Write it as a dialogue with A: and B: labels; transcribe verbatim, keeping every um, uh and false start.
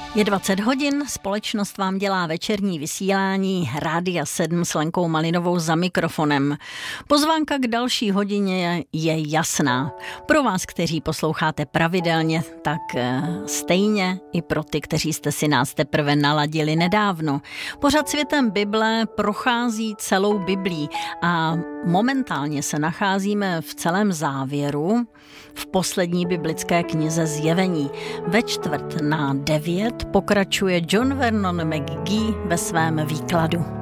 A: Je dvacet hodin, společnost vám dělá večerní vysílání Rádia sedm s Lenkou Malinovou za mikrofonem. Pozvánka k další hodině je jasná. Pro vás, kteří posloucháte pravidelně, tak stejně i pro ty, kteří jste si nás teprve naladili nedávno. Pořad Světem Bible prochází celou Biblí a momentálně se nacházíme v celém závěru v poslední biblické knize Zjevení. Ve čtvrt na devět pokračuje John Vernon McGee ve svém výkladu.